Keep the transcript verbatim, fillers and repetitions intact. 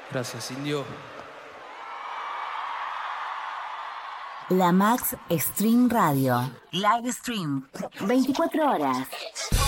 Gracias, Indio. La Max Stream Radio. Live Stream. veinticuatro horas.